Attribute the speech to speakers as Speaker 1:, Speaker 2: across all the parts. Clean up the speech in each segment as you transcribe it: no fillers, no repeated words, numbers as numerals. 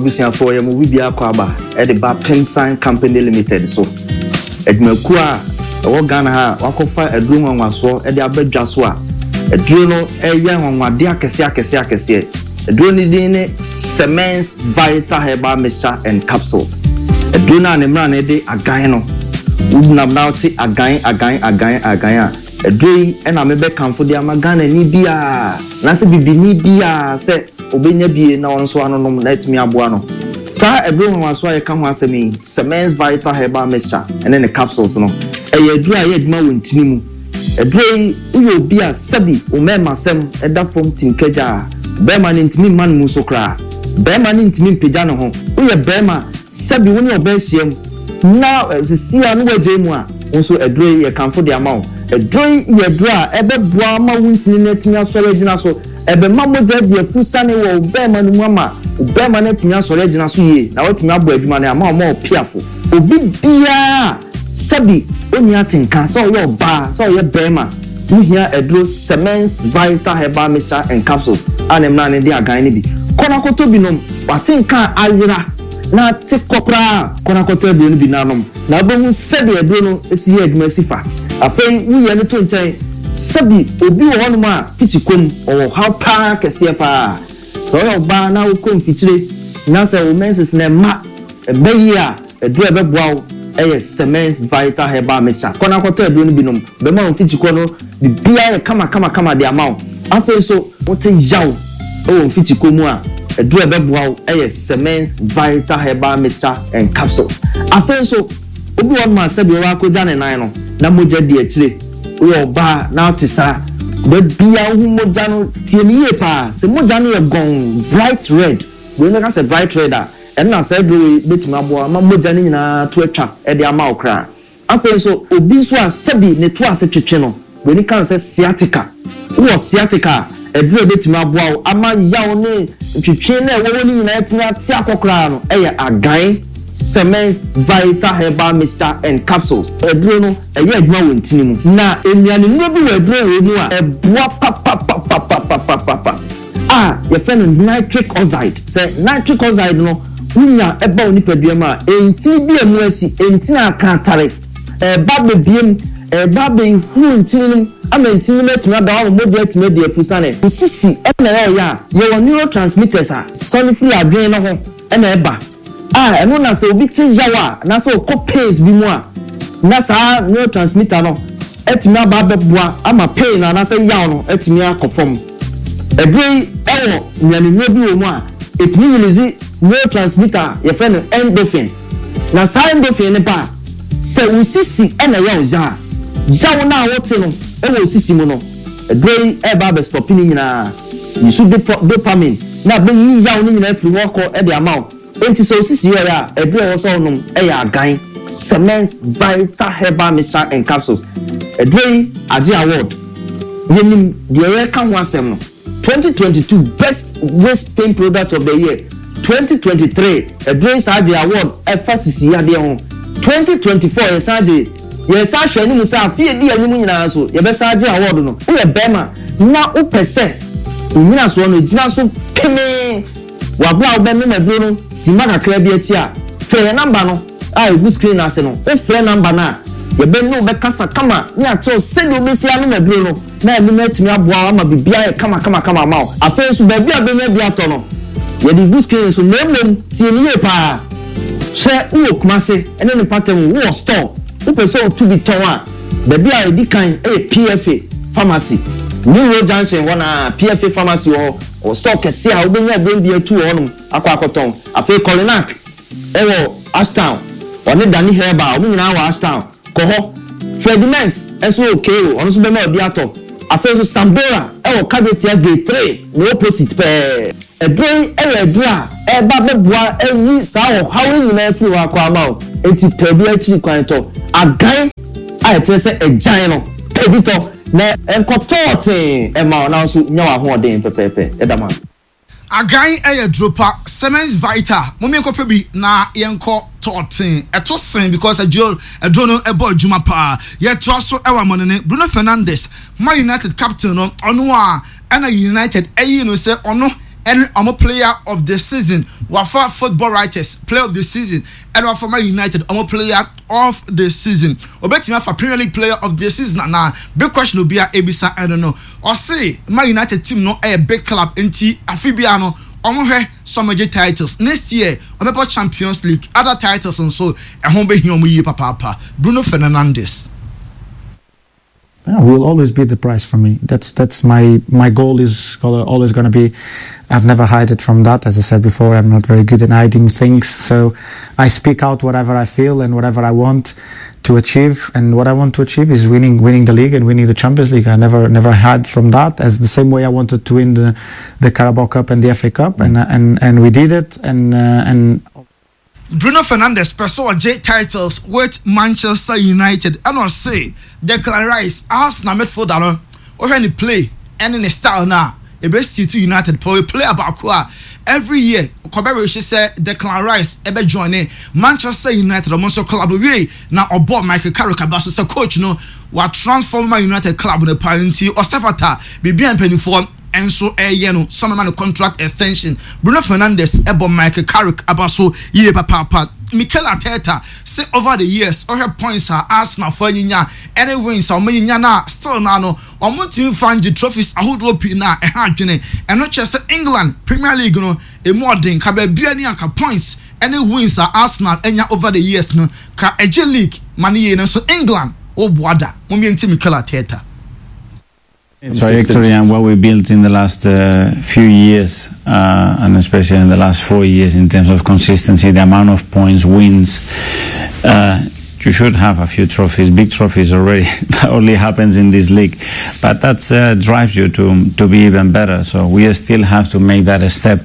Speaker 1: abusia for ya mu bibia kwaba e de ba Pensign Company Limited so edmaku a wo Ghana ha wakofa aduru nwanwaso e de abadwa so a aduru no eye nwanwade akese aduru ni din ne Semence Vital Herbal Mixture and Capsule aduru na ne mra na de agan no udnam na oti agan a aduru e na mebe kanfo de amagana ni bia na se bibini bia se obenya bie na won so anonom na etimi aboa no sa aduru nwanwaso ye ka ho asemi Semence Vital Herbal Mixture and then the capsules no eye aduru a ye aduma wontini mu aduru uyo bia sabi o mema sem eda fom tinkaja bema ni ntimi man mu so kra bema ni ntimi pega no ho uye bema sabi woni obehiem na sia no waje mu a wonso aduru ye kanfo de ama aduru ye aduru a ebe boa ma wontini na etimi asore gina so ebe mamoja de fusane wo bema no mu ama bema na etimi asore gina so ye na watimi abo aduma na ama o piafo obi bia sabi oni atenka so yo ba so ye bema you hear aduru Semence Vital Herbal Mixture and Capsules anem na ne de agan ne bi kona koto binom watenka ayira na te kokra kona koto aduru ne bi nanom na bohu sabi aduru no esi ye aduma sifa afei wu ye ne to nchen sabi obi wo hono ma fitikom o how pa kese pa so yo ba na wo kom fitire na se wo menses na ma ebeyi a aduru ebeboa eye Semence Vital Herbal Mixture kona koto aduru no binom be ma fitiko no bibia ye kama de amount afei so wote yaw o fitiko mu a aduru ebeboa eye Semence Vital Herbal Mixture and Capsule afei so obi won ma sabi wa ko jane nan no na moja di akire wo ba na otisa be bia hu moja no tiemiye pa se moja no ye gon bright red we no ka se bright red a en na say do betima bo ma moja ni nyina to atwa e de ama okra afei so obi so a sabi ne to ase twetwe no we ni kan say sciatica wo sciatica e do betima bo ama yaw ne twetwe na wo ni nyina etimi ati akokra no e ye agan Semence Vital Herbal Mixture and Capsules aduru no eye aduma wontini mu na enuane no bi aduru mu a eboa pa ye fen nitric oxide say nitric oxide no unya eba oni paduam a enti bi emu asi enti na aka tare ba bebiem ba be huntini ama enti na tuna da wo moja tuna de afusane sisi na ya ye neurotransmitters a sonifree adwen no ho na eba eno na se obi ti yawa na se o pains bi mu a na sa neurotransmitter no etimi aba beboa ama pain na se yaw no etimi akofom edui ewo nyane bi wo mu a etimi release neurotransmitter ye friend endorphin na sa endorphin ne ba se usisi na yaw yaw na wote no ewo usisi mu no edui eba be stop ni nyina you dopamine na be yi yaw ni nyina firi wo ko e de amount enti so sisi ya edure wo so nom e ya agan Semence Vital Herbal Mixture and Capsules edure age award yenim de ye ka ho asem no 2022 best waist pain product of the year 2023 edure age award e fasisi ya de ho 2024 ye sa hwe ni musa afie di anim nyina so ye be sa age award no wo ye bema na o pese nyina so no gina so peme wabla obe me maduro no sima kakra bi ati a fe number no a egu screen ase no e fe number na ye be no be kasa kama ni ato se do be sia no maduro no na emi metumi aboa ama bibia ye kama ma afa so ba bia be nya bia to no ye di egu screen so nemlem tie ni ye pa se wo kumase ene ne pattern wo store wo pese o to bi ton a ba bia e di kan PFA pharmacy New Road Junction wana PFA pharmacy o stock kese a obenya bendi atu honum akwakoton afi Colinac ewo Ashtown oni Dani Herbal omi nyina wa Ashtown ko ho Fredimens eso okay ono so be ma obi ato afi so Sambora ewo Kagetia Gate 3 no opposite pe edren eledra eba beboa eyi sa ho hawe nyina afi wa kwa ma enti pebi achi kwan to agan a etese ejan no pedito na enkotote ema na so nya wa ho den pepepe edama
Speaker 2: agan dropa Semence Vital momi enkope bi na yenko totin eto sen because adro ebo adwuma pa ye to so ewa monene Bruno Fernandes Man United captain no ono a na United no se ono and omo player of the season. Wafa Football Writers player of the season. And Wafa Man United omo player of the season. Obetimi for Premier League player of the season na big question will be Ebisa I don't know. Or say Man United team no a big club nti afibia no omo hwe some major titles. Next year omo Champions League, other titles and so ehon be hi omo yi papa. Bruno Fernandes.
Speaker 3: Will always be the prize for me. That's my goal is always going to be. I've never hid from that. As I said before, I'm not very good at hiding things. So I speak out whatever I feel and whatever I want to achieve. And what I want to achieve is winning the league and winning the Champions League. I never hid from that. As the same way I wanted to win the Carabao Cup and the FA Cup, and we did it. And
Speaker 2: Bruno Fernandes personal J titles with Manchester United. And I say Declan Rice, Arsenal midfielder no, when he play and in the style now, a best to United play about every year. Kobere she say Declan Rice ebe join Manchester United almost club we now aboard Michael Carrick abaso say coach no wa transform my United club no parenti or Safata bibi ampanifo enso no some man contract extension. Bruno Fernandes ebo Michael Carrick abaso ye papa Mikel Arteta say over the years all her points are Arsenal for nyinya any wins or nyinya na still na no omo team fan the trophies ahodo pi na e ha dwene eno chese England Premier League no e modern ka ba bia ni anka points any wins are Arsenal enya over the years no ka eje league mani no so England o boada mo mi enti Mikel Arteta.
Speaker 4: Trajectory and what we built in the last few years, and especially in the last 4 years in terms of consistency, the amount of points, wins, you should have a few trophies, big trophies already. That only happens in this league, but that drives you to be even better. So we still have to make that a step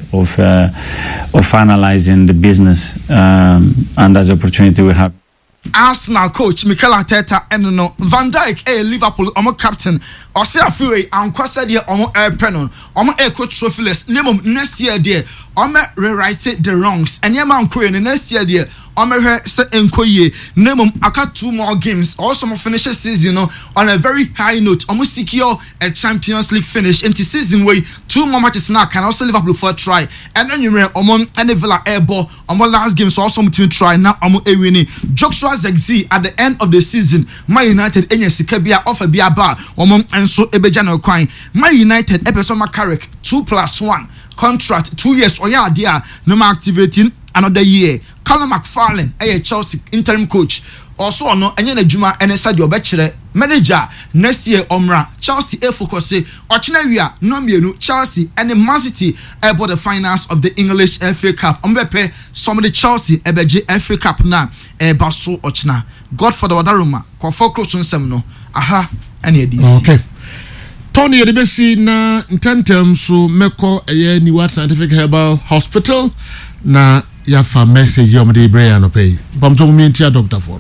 Speaker 4: of analyzing the business, and that's the opportunity we have.
Speaker 2: Arsenal coach Mikel Arteta and no Van Dijk Liverpool omo captain or say afiwe ankwasa de omo penon omo coach trophyless name next year there omo rewrite the wrongs and yema anko next year there omo say enkoye name aka 2 more games also finish season on a very high note omo secure a Champions League finish into season way 2 more matches now can also Liverpool for try and then you omo and Villa airball omo last game so also team try now omo winning Joshua Zexi at the end of the season Man United enya sika bia offer bia ba omo enso ebeja na kwan Man United epeso Carrick 2+1 contract 2 years oya dia no ma activating another year. Callum McFarlane Chelsea interim coach also ono enye na djuma ene sadio obekire manager next year omra Chelsea focus ochina wia no mienu Chelsea and Man City about the finals of the English FA Cup ombepe some of the Chelsea ebeje FA Cup na baso ochina Godfather wadaruma kwa focus nsem no aha ene edisi.
Speaker 5: Okay, Tony Edibesi na intentem so meko eye Niwa Scientific Herbal Hospital na ya fa message yom de Brian no pay pamto mi ntia doctor for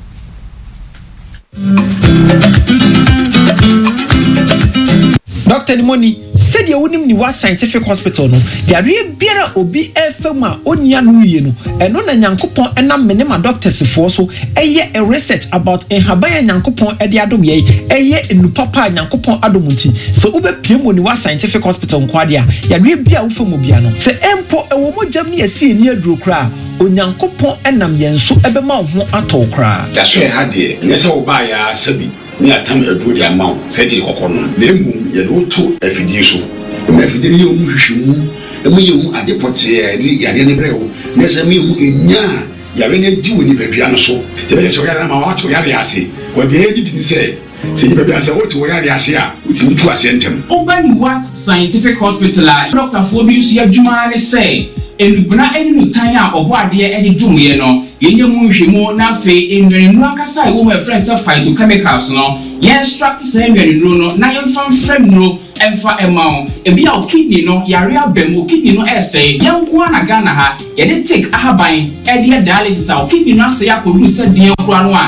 Speaker 6: Dr. Nimoni said you wouldn't ni what scientific hospital no there biara obi efema onia no ye no eno na nyankopon enam me ne ma doctors for so eye a research about enhabaya nyankopon e de adom ye eye enupapa nyankopon adom nti so ubepiem ni what scientific hospital nkwade a yare bia wo femu bia no se empo ewo mojam ne yesi ni aduro kra onyankopon enam yenso ebema ho atokra
Speaker 7: da so hade nyese wo ba ya sabi ni atam edu di amount se di kokono na emu ye do to afidi so me afidi ni omu hwehwemu emu ye omu adepote ya di ya ne brewo na se me omu enya ya re ne di woni bebia no so te be che ya na ma wa to ya ase wo de edi ni se ni bebia se wo to ya ase a utimi tu ase ntem
Speaker 8: Obani What Scientific Hospital Dr. Fobius ya djuma ne say enubuna enu tan a obo ade e de dwumye no yenye mu hwemu na fe enwenu akasa e wo ma friends phytochemicals no ye extract say enwenu no na yemfam frem no emfa emao ebi a kidney no yare abem kidney no essay yenko na Ghana ha ye de take ahaban e de dialysis a kidney no say akodu se de enko no a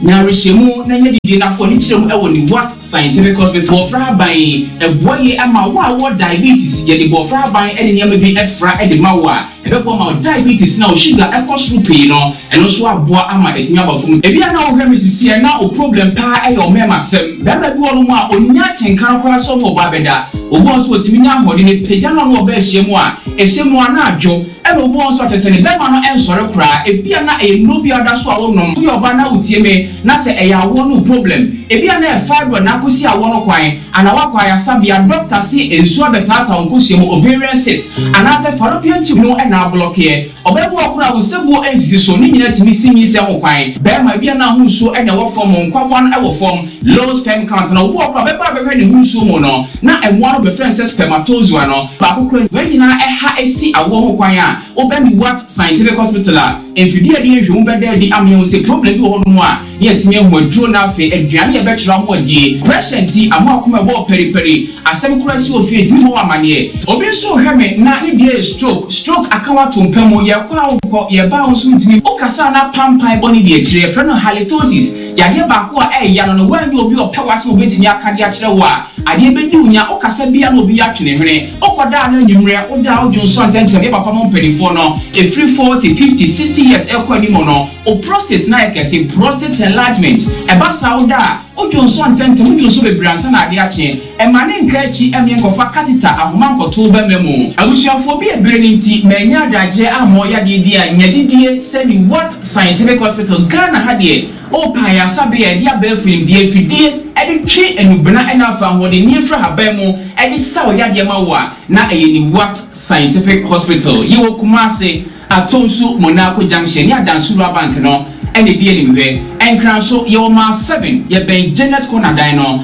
Speaker 8: nyarehemu na nyedidi na fo ni kyerem e wo ni What Scientific Hospital bofra ban e boye ama wo diabetes ye di bofra ban e ne nyama bi efra e di mawa e be ko ma diabetes na o sugar e ko suru pii no eno so aboa ama etimi abafum e bia na wo hwe misisi e na o problem pa e yo mema sem baba bi wo no a onya tenkan kwa so mo ba beda obo so otimi nya hode ne peja no no ba hyiemu a ehyiemu na adwo e no obo so atese ne bema no ensore kra e bia na e no bia da so a wo nom yo ba na utie me na se e ya wo no problem e bia na e fibro na kosi a wo no kwan ana wa kwa ya sabia doctor si ensuo betata onkosi mo ovarian cyst ana se fallopian tube no e na block here obebu okura wo sebu ensisi so ni nyina timi sinyi se wo kwan bema bia na hu so e na wo form nkwawan e wo form low sperm count na wo okura beba beba ne hu so mo no na e wo no be friend say spermatozoa no ba kokura we nyina e ha esi awo ho kwan a obemi What Scientific Hospital a enfidie de ehwe wo beda di amhe se problem bi wo no a ye timi ehwo aduro na afi aduane e be kyerɛ mo die patient amo akoma bo periperi asem kura si ofie timi mo amane obi so hweme na ne die stroke akawa tompamo ye kwa wo ye ba wo so ntimi o kasa na pampan boni die kyerɛ frɛ no halitosis ya de ba ko a ya no wan obi opawase obetimi akade a kyerɛ wo a ade be di unya o kasa bia no obi atwene hwene o koda na nyimre o da o jonso ntenten ye papa mo perifo no e free 40 50 60 years e kwa ni mo no o prostate na ekese prostate enlargement e ba sauda o jonso ntenten mo jonso be bransa na ade ache e mane nka achi emye kofa catheter ahoma nkoto ba memu agusuafo bi ebire ni nti manya adaje amo ya de dia nyadidie se ni What Scientific Hospital Ghana ha de o pa ya sabe ya dia ba film die fidie edi twi enubena enafa hode ni fra habemu edi sawo ya de ma wa na eyeni What Scientific Hospital yiwo Kumase atonsu Monaco Junction ya Dansura Bank no ene bi enimwe enkran so ye ma 7 ye ben Janet Konadan no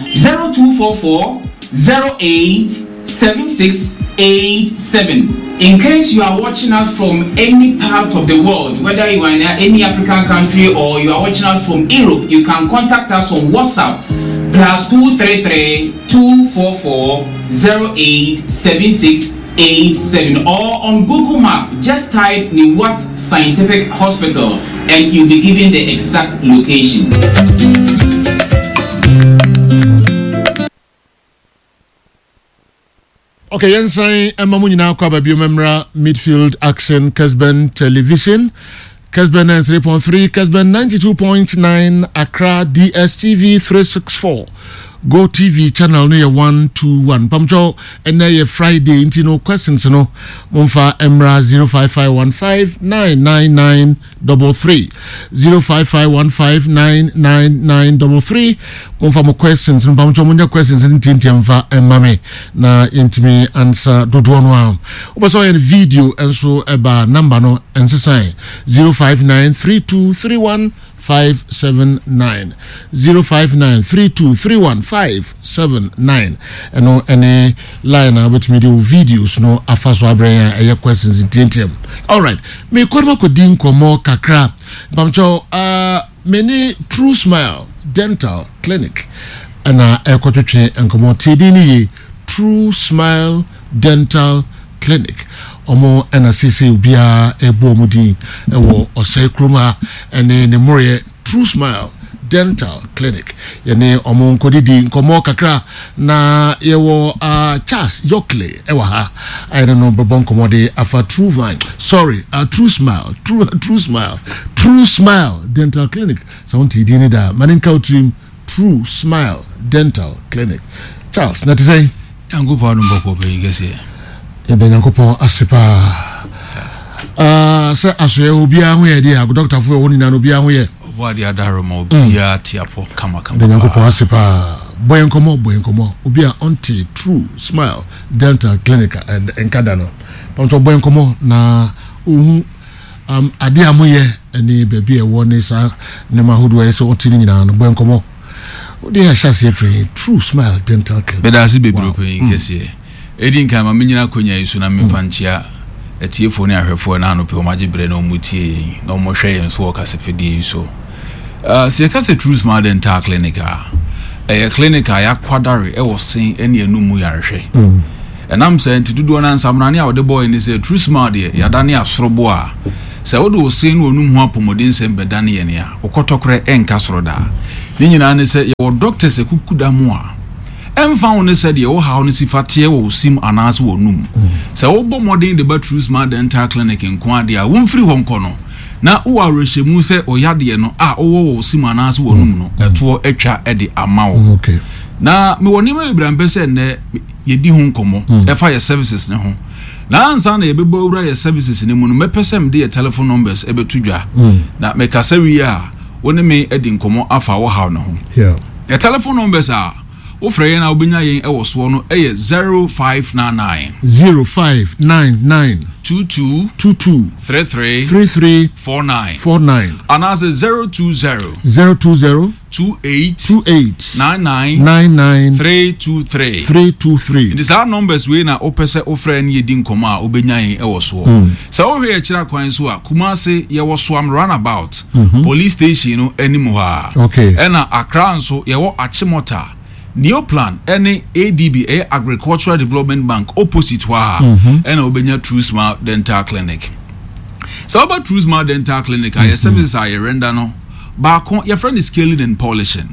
Speaker 8: 0244 087687. In case you are watching us from any part of the world, whether you are in any African country or you are watching us from Europe, you can contact us on WhatsApp +233 244 087687 or on Google Map. Just type the What Scientific Hospital and you'll be given the exact location.
Speaker 5: Okay, yensan emamu nyina kwa babio memra midfield action Kesben television Kesben 3.3 Kesben 92.9 Accra DSTV 364 Go TV channel no 121 pamcho ena ye Friday inti no questions no monfa emra 0551599933 0551599933 monfa mo questions no pamcho mo questions inti mfa emame na intimi answer dodo no am oboso ye video enso eba number no ensesan 0593231579 0593231579 eno any line with me do videos no afaso abren eye questions in TNTM. All right, me kwama ko din komo kakra pamcho many True Smile Dental Clinic ana ekotwetwe enkomo tedi ni True Smile Dental Clinic omo NCC ubia ebo mudi ewo osai kroma ene ne more True Smile Dental Clinic yene omo nkodidi nkomo kakra na yewo Charles Yokley ewa ha I don't know bobon komode afa True Smile Dental Clinic sounti dini da maninka utrim True Smile Dental Clinic. Charles na tisai
Speaker 9: angopa no mboko be igese
Speaker 5: ebe nyankopon asepa se asoye obi ahu ye dia doctor fu woni na no obi ahu ye
Speaker 9: obo ade adaro ma obi atiapo kama
Speaker 5: nyankopon asepa boy nkomo obi a onti True Smile Dental Clinic enkada no pamto boy nkomo na uhu ade amoye eni bebi e woni sa ne mahudu e so otini nyina no boy nkomo odi ha shase free True Smile Dental Clinic
Speaker 9: bedasi bebro pe nkese edin kan ma menyina konya isu na memfanchia etiefo ne ahwefo na no pe o magebre na omutie na mo hwe yen so okasefedie iso se kase True Smile Dental Clinic a clinic ya kwadare e wo sen ene anumu yarehwe enam se ntidudo na nsamna ne a wo de boy ni se True Smile de ya da ne asorobo a sɛ wode wo se no onum ho apɔmɔden nsɛm bɛda ne yɛne a wokɔtɔkorɛ ɛnka soro daa ne nyinaa ne sɛ yɛwɔ doctors akukuda mu a ɛmfa wo ne sɛ deɛ wo haw no sifa teɛ wɔ wo sim anaasɛ wɔ num sɛ wobɔ mmɔden de ba True Smart Dental Clinic nko adeɛ a womfiri hɔ nkɔ no na wo awerɛhyɛmu sɛ ɔyadeɛ no a wowɔ wɔ sim anaasɛ wɔ num no ɛtoɔ atwa ɛde ama wo na mewɔ nneɛma bebree mpɛ sɛ nnɛ yɛdi ho nkɔmmɔ ɛfa yɛ services ne ho na ansa na yɛbɛbɔ wura yɛ services ne mu no mɛpɛ sɛ mede yɛ telephone numbers ɛbɛto dwa na mɛkasa wie a wo ne me adi nkɔmmɔ afa wo haw ne ho yɛ telephone numbers a wofrɛ yɛn a wobɛnya yɛn ɛwɔ soɔ no ɛyɛ 0599 22 33 49 anaasɛ 020 28 99 323 nti saa numbers wei na wopɛ sɛ wofrɛ no yɛdi nkɔmmɔ a wobɛnya yɛn ɛwɔ soɔ sɛ wohwɛ yɛkyerɛ kwan so a Kumase yɛwɔ Soam runabout police station no anim hɔ a ɛna Accra nso yɛwɔ Achimota Neoplan any ADB Agricultural Development Bank opposite wa and obenya True Smart Dental Clinic. So about True Smart Dental Clinic, I services are render no. Back your friend is scaling and polishing.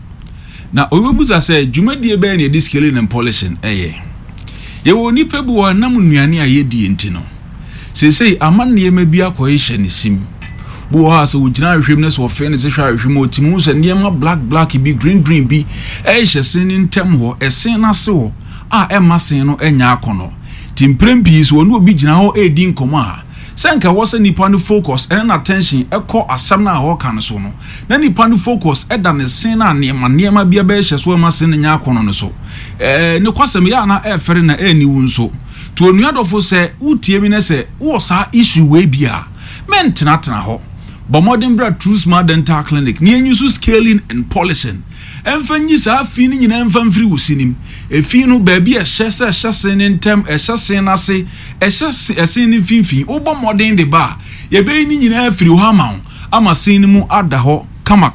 Speaker 9: Now Obuza say Juma die be na this scaling and polishing ye wo ni pebu wa nam nuane aye di enti no. Say amanne ma bia koyehye ne sim. Bo ha so wugina hwemness of fairness hwa hwem otimu se niema black bi green bi ehye ni ntem ho esen na se ho a emasen no enya akono timprempi so no obi gina ho edi nkomo a senka wo se nipa no focus and attention ekọ asam na ho kan so no na nipa no focus eda ne sen na niema bia be hye so emasen nya akono no so ne kwasem ya na efere na eni wunso to onuadofo se utie mi ne se wo sa issue we bia mentena ho but modern bra True Smart Dental Clinic ni enyu scaling and polishing emfanyi sa fi ni nyina emfamfiri wosinim efi no ba bi ehye ne ntem ehye na se ehye ni finfin obo modern de ba ye be ni nyina afiri ho ama sen ni mu ada ho kama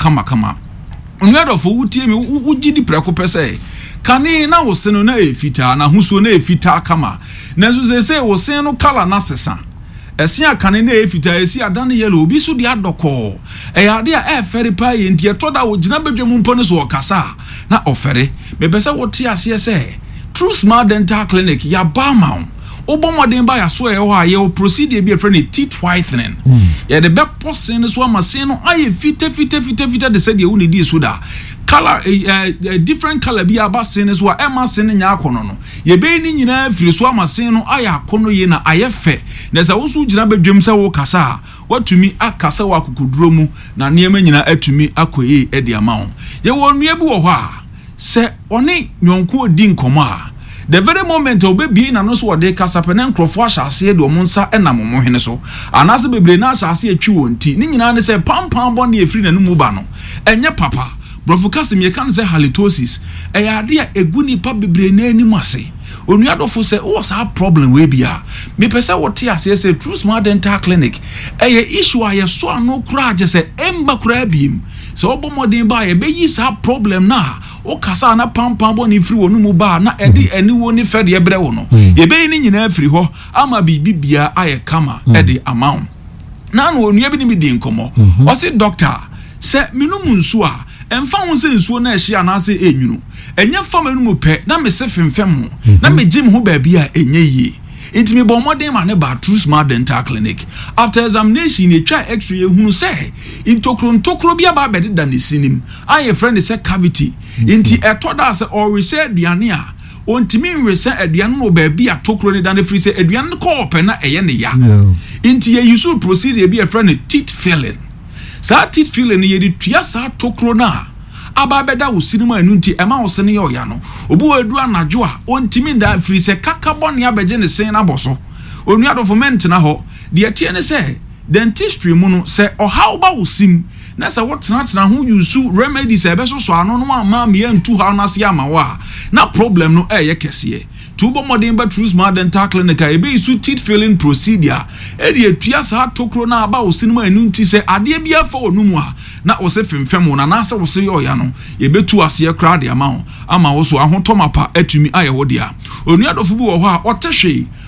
Speaker 9: onwedofo wutie mi wugidi preko pese kane na wose no na efita na husuo na efita kama na so se wose no kala na sesa esi akane na efita esi adane yellow obi so dia doko ade a efere pa ye ntie toda wo gina bedwemu mpo ne so okasa na ofere bebese wote ase se True Smart Dental Clinic ya ba ma obomoden ba ya so e ho aye o procedure bi e friend teeth whitening ya de be posen so amasen no aye fite de said ye woni di so da color different color bi abasen so emasen nya akono no ye be ni nyina firi so amasen no aye akono ye na aye fe na sa wo so gina bedwem se wo kasa watumi akasa wa kokuduro mu na niema nyina atumi akoye e de ama ye wo nua bi wo ho a se oni nyonko odi nkomo a the very moment obebi na no so wode kasa penen krofo ahase de omonsa enam mo hene so anase bebre na ahase atwi wonti ni nyina ne se pampam bo na efiri na no mu ba no enye papa brofu kasim ye kan se halitosis ade a egu nipa bebre na anim ase onuadofo se o sa problem we bia me pese wote ase se True Smart Dental Clinic issue aye so ano kura je se emba kura biem so obomoden ba ye be yi sa problem na o kasa na pampam bo ni free wonu mu ba na edi eni woni fede ye bre wo no ye be ni nyina free ho ama bibia aye kama edi amount na no onua bi ni di nkomo o se doctor se minum nsu a emfa won se nsuo na ehye anase enwunu enya fama nu mu pe na me se femfem ho na me gym ho ba bia enye yi intimi bo modern ma ne ba True Smart Dental Clinic after examination e twa x-ray ehunu se intokro bia ba bede da ne sinim aye friend say cavity inti etoda se or we say aduane a ontimi nwese aduane no ba bia tokro ne da ne free say aduane ko open na eye ne ya inti ye use procedure bia friend teeth filling sa teeth filling ye di tua sa tokro na aba beda wo sinima anu nti ema wo sene ye oya no obu adu anajo a ontimi nda free say kakabone abeje ne sen na boso onu adofment na ho de tie ne say dentistry mu no say oha ba wo sim na say what na ho use remedies e be so ano no ama me antu ha na se ama wa na problem no ye kese tubo modern ba True Smart Dental Clinic e be isu teeth filling procedure e de atua sa tokro na aba wo sinima anu nti say ade bia fa onu mu a na wo se femfem na se wo se yo ya no ye betu ase kra de ama wo so ahotoma pa atumi aye wo dia onu adofo bi wo ho a otehwe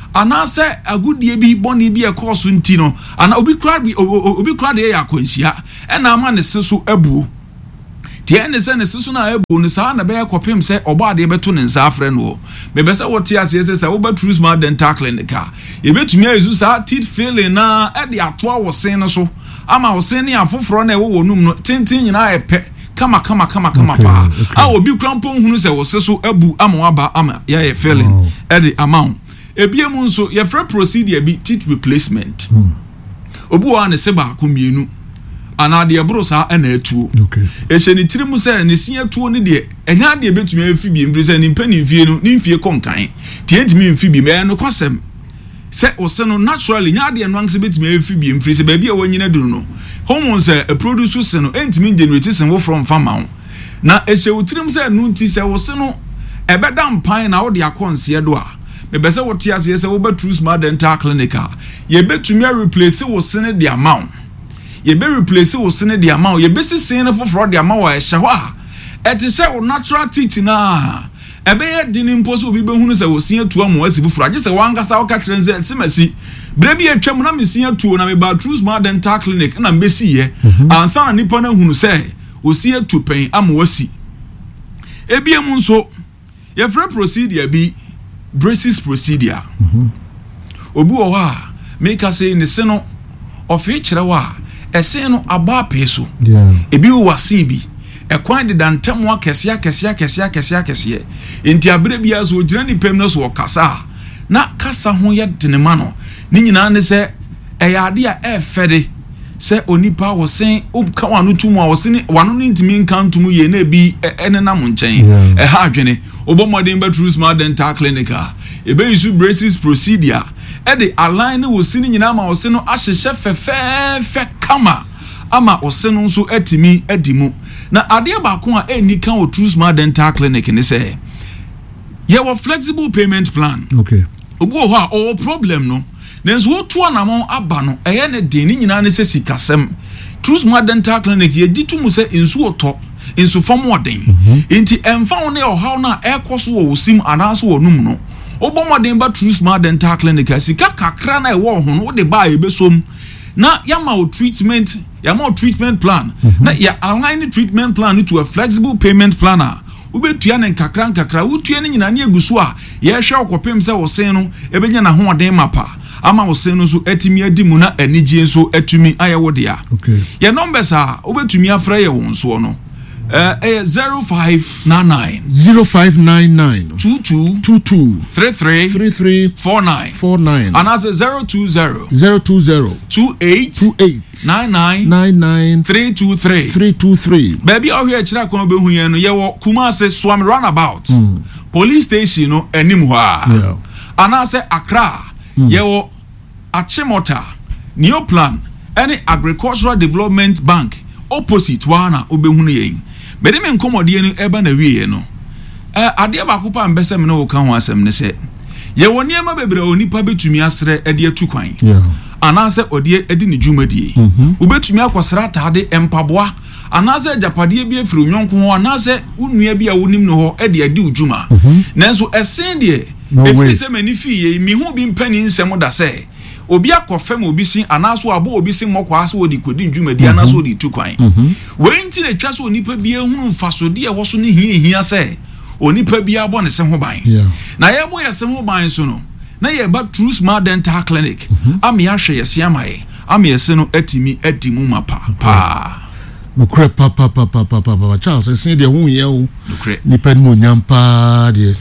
Speaker 9: anase agudie bi boni bi e course nti no ana obi kra de ya akwanhia na ama ne seso abuo tie ne se ne seso na abuo ne sa na be yakopem se oba de beto ne nsa afre no me be se wote ase se wo ba true smart dental clinic a ye betumi azu sa teeth filling na e de ato awosen no so ama wosen ne afoforo na e wo num no tintin nyina epe kama pa a obi krampo hunu se wo seso abu ama waba ama ye filling e de amount ebiem nso ye free procedure bi teeth replacement obu wa ne se ba ko mienu ana de ebro sa na atuo ehye ni tiri mu se ne sia tuo ne de enya de betumi afi bi mfiri se ni mpani mfie no ni mfie konkan tie ntimi mfi bi me no kwasem se ose no naturally nya de no anse betumi afi bi mfiri se ba bi a wanyina duru no hormones a produce se no entimi generate se wo from farmer na ehye utiri mu se no nti se ose no ebeda mpan na wo de akonse do a me be se wo tie ase se wo ba true smart dental clinic a ye betumi replace wo se ne de amount ye be replace wo sene de amount ye be sisen ne foforo de amount wa ehye ho a eti se wo natural teeth na ebe ye dini mposo obi be hunu se wo sin atu amu asi foforo age se wankasa wo ka kire se semasi bre bi etwam na mesin atu na me ba true smart dental clinic na mbesi ye ansa na nipa na hunu se wo sin atu pen amu wasi ebiem nso ye free procedure bi braces procedure obi wo ha make us say ne se no ofi kire wa ese no aba peso ebi wasi bi ekwan de dantam akese enti abere bia so ogira ni pem no so kasa na kasa ho ye denema no ni nyina ne se eyade a efede se onipa wo sen obka wanu tumu a wo sen wanu ni ntimi nkantum ye na bi enenam nchen ha adwene obomodin ba true smart dental clinic a ebe use braces procedure e de align wo sin nyina ma wo sen no ahyehye fefefe kama ama wo sen no so atimi adimu na ade ba ko a eni kan wo true smart dental clinic ni say ye wo flexible payment plan obu ho a o problem no nenso wo to na mo aba no eye ne den ni nyina ne se sikasem true smart dental clinic ye ditumu se insu oto insu fam woden enti emfa wo ne ohaw na ekoso wo sim anaso wo num no obomoden ba true smart dental clinic asika kakra na e wo ho no de ba e besom na yama o treatment plan na ya align treatment plan to a flexible payment planner ubetua ne kakra utua ne nyina ne eguso a ye hwe okopem se wo sen no ebenya na hoden mapa ama wo sen no so atimi adimu na anigye so atumi ayewo de a ye numbers a ubetumi afra ye won so no 0599 22 33 49 and as 020 28 99 323 baby out here chira kon be hu yen no ye wo Kumasi Swam roundabout police station no anim ho a and as Accra ye wo Achimota Neoplan any agricultural development bank opposite wana obehunu yen bede me nkomodie no eba na wiye no ade ba kopa mbese me no wo kan ho asem ne se ye woni ema bebre onipa betumi asre ade atukwan anase odie edi ne dwumadie ubetumi akwasra taade empaboa anase japade bi afiri nyonko ho anase unua bi a wonim no ho ede adi udwuma nanso esen de efiri se mani fiye mi hu bi mpani nsem da se obi akofem obi sin anaso abo obi sin mokwa aso odi kodi dwumadi anaso odi tukwan we nti na twa so onipa bi ehunu mfasode e wo so ne hia se onipa bi abo ne se ho ban na ye bo ye se ho ban so no na ye ba true smart dental clinic am ya hwe ye se amaye am ye se no atimi adimu mapa pa
Speaker 5: nukre papa Charles esen de hu ye o nipa ni onyampa de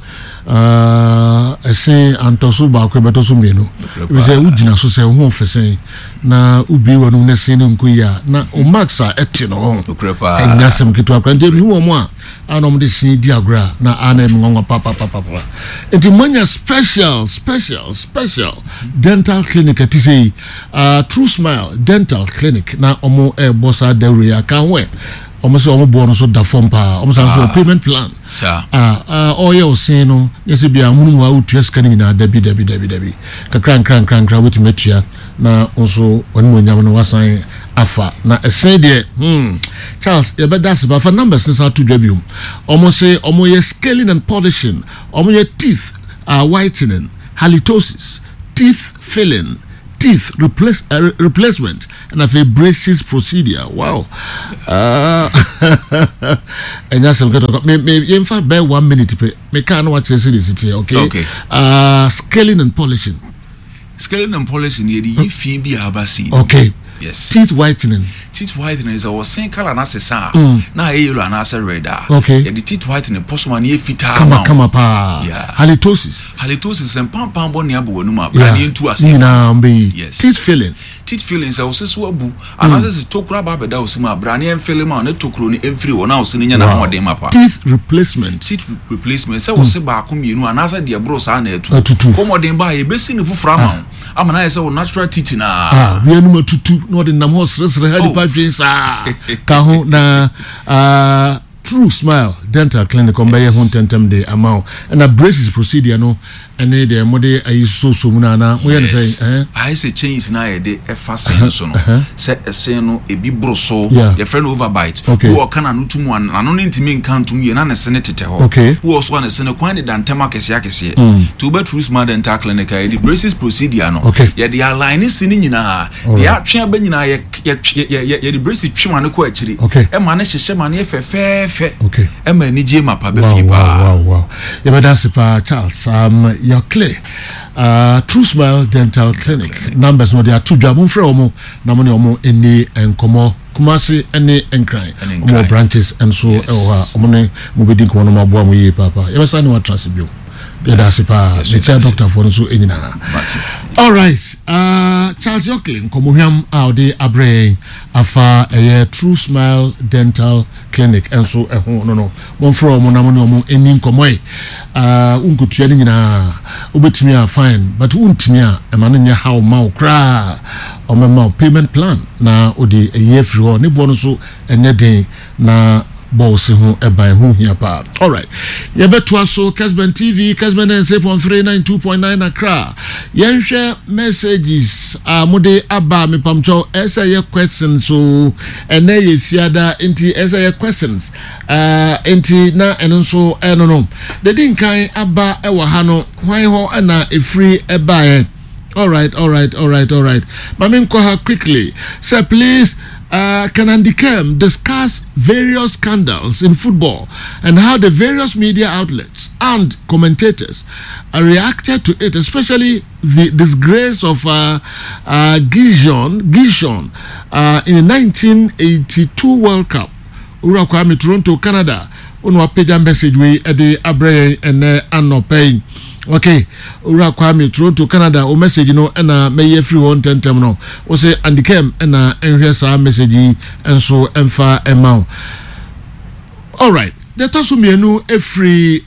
Speaker 5: esen antoso ba ko betoso mienu we say ugina so say hu fesen na ubi wonu na sen nkoya na o maxa eti no enya sem kitu akwante mi wo mo a anom de sin di agra na ana mi ngwa papa enti manya special dental clinic ati say True Smile Dental Clinic na omo bossa de ya kan we omo se omo bo no so da form pa omo san so payment plan oyo sen no yesi bia munu wa utua scan ni na dabi kakran with metua na onso onimo nyam no wasan afa na esen de Charles e beda se ba for numbers ni sa to dwabium omo se omo ye scaling and polishing omo ye teeth whitening halitosis, teeth filling, teeth replacement, and have a braces procedure. Wow. And that's in fact, bear 1 minute. Me can't watch this. Okay. Scaling and polishing.
Speaker 9: Scaling and polishing.
Speaker 5: Okay.
Speaker 9: Yes.
Speaker 5: Teeth whitening.
Speaker 9: Teeth whitening is our same color as a sa. Na yellow and as a red.
Speaker 5: Okay.
Speaker 9: The teeth whitening possible near fit.
Speaker 5: Come pa.
Speaker 9: Yeah.
Speaker 5: Halitosis.
Speaker 9: Halitosis and pam bony abu numa.
Speaker 5: Yes. Teeth filling.
Speaker 9: Teeth fillings are also swabu. And as a tokra baba da usima brani and film on a tokro every one house in Yana Mapa.
Speaker 5: Teeth replacement.
Speaker 9: Teeth replacement. So was a bakum, you know, and as a dear bros are to come on by a basin of Frama. I'm an eyes of natural teaching.
Speaker 5: We are number 2, not in Namos, Kaho na True Smile Dental Clinic on Bayer Huntentem de amount and a braces procedure no and the mode I so munana. We say
Speaker 9: I say change na de fasten so no set a seno a bibro so your friend overbite who can anutum one and on intimate cantum ye na senate
Speaker 5: okay
Speaker 9: who also want a seno quantity than temakes yakese to be True Smile Dental Clinic the braces procedure no yeah the align is sitting in a the action benina ye the braces chimano ko achiri e man hye man ye fe
Speaker 5: okay
Speaker 9: e man ni je mapa be fi
Speaker 5: wow you better super Charles you're clear. True Smile Dental Clinic numbers no they are 2 jabun frɛ omo na mo ne omo eni enkomo Kumasi any encry more branches and so omo ne mo be din ko no maboa mo yi papa you say no trust you that's the doctor for so enyina. All right, Charles Yoklin komuham aude abre afa True Smile Dental Clinic and so no one from monamo eni nkomoy unkutua ni nyina obetimi a fine but untimi a emane nya how ma okra o ma payment plan na odi year free ho ne bo no so enye den na boss who by who here pa. All right. You better so Kesben TV, Kesben NC.3 92.9 Accra. Yenhwe messages mode aba me pamcho essay questions so ene ye fiada enti essay questions enti na eno so eno no. The din kan aba e wa ha no hwan ho na e free e ba e. All right. Mami nko quickly. Sir, please can Andy Kem discuss various scandals in football and how the various media outlets and commentators reacted to it, especially the disgrace of Gishon in the 1982 World Cup. Ura Kwame Toronto, Canada. Unwa page message we ede abre ene anopay. Okay, Ura Kwame Toronto, Canada. O message no ena meye free one tentem no. O say Andy Kem ena enhwe sa message and so emfa emau. All right. The tosumienu free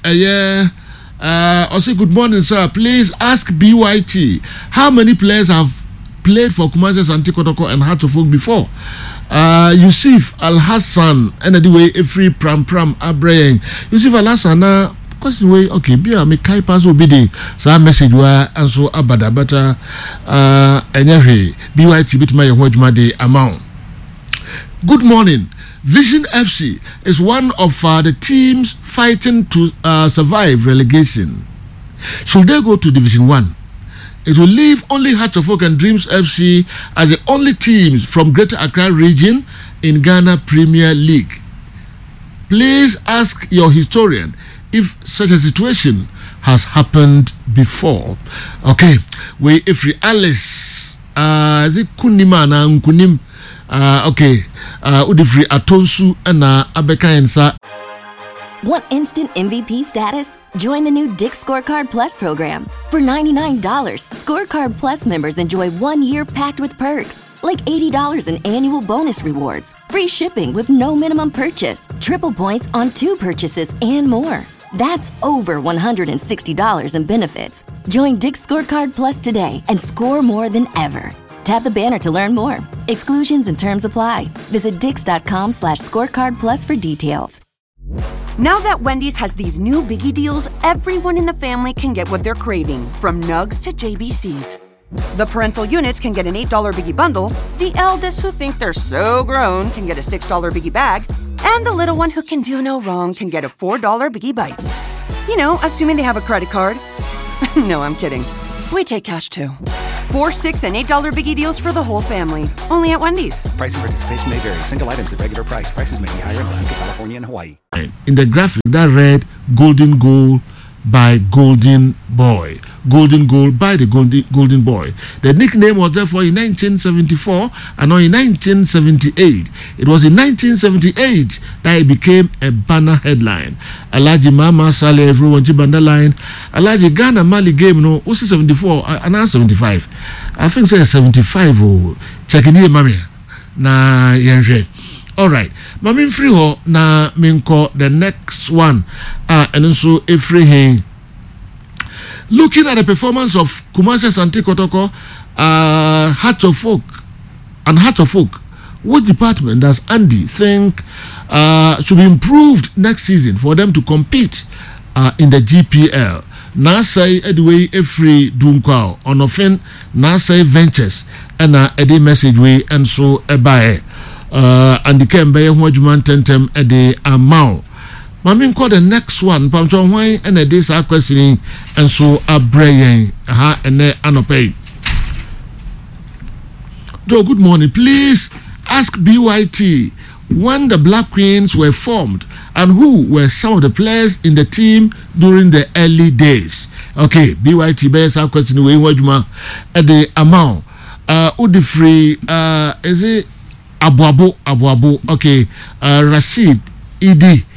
Speaker 5: I say good morning, sir. Please ask BYT how many players have played for Kumasi Asante Kotoko and Hearts of Oak before. Yusuf Al Hassan and the way every pram Abraham Yusuf Al Hassan because the way okay be me kai pass obidi sa message wa and so abada better enyehe BYT bit my hojuma de amount. Good morning. Vision FC is one of the teams fighting to survive relegation. Should they go to Division 1? It will leave only Hearts of Oak and Dreams FC as the only teams from Greater Accra region in Ghana Premier League. Please ask your historian if such a situation has happened before. Okay, we Ifri Alice, is it Kunima na Nkunim? Okay, Udifri Atonsu and Abekainsa.
Speaker 10: Want instant MVP status? Join the new Dick's Scorecard Plus program. For $99, Scorecard Plus members enjoy 1 year packed with perks, like $80 in annual bonus rewards, free shipping with no minimum purchase, triple points on 2 purchases, and more. That's over $160 in benefits. Join Dick's Scorecard Plus today and score more than ever. Tap the banner to learn more. Exclusions and terms apply. Visit dix.com/scorecardplus for details.
Speaker 11: Now that Wendy's has these new biggie deals, everyone in the family can get what they're craving, from Nugs to JBCs. The parental units can get an $8 biggie bundle, the eldest who think they're so grown can get a $6 biggie bag, and the little one who can do no wrong can get a $4 biggie bites. You know, assuming they have a credit card. No, I'm kidding. We take cash too. 4, $6, and $8 biggie deals for the whole family. Only at Wendy's.
Speaker 12: Price and participation may vary. Single items at regular price. Prices may be higher in Alaska, California, and Hawaii.
Speaker 5: In the graphic that read Golden Goal by Golden Boy. Golden Goal by the Golden Boy. The nickname was therefore in 1974 and not in 1978. It was in 1978 that it became a banner headline. Alaji Mama Saleh everyone Jibanda line. Alaji Ghana Mali game no was 74 and now 75. I think say 75 oh checking here mami na yenje. All right. Mami free ho na minko the next one and also a free hin. Looking at the performance of Kumasi Asante Kotoko, Heart of Oak, what department does Andy think should be improved next season for them to compete in the GPL? Nasai Edway Efri Dunkwao on offend Nasai Ventures and a message way and so ebae and the Kembe Wajuman Tentem at the Amau. Mami call the next one, Pamcho why and a days are questioning and so a brain and anopay. Joe, good morning. Please ask BYT when the Black Queens were formed and who were some of the players in the team during the early days. Okay, BYT bears our question way wajuma at the amount. Udifree is it Abuabo, okay, Rashid Idi.